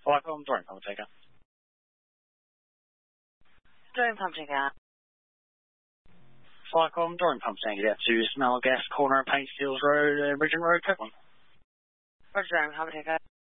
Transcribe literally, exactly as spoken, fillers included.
Welcome, Dorian Pump Taker. Dorian Pump Taker. Welcome, Dorian Pump Taker. Get to Smell Gas Corner, Paint Steels Road, uh, Regent Road, Kirkland. Roger, Dorian Pump Taker.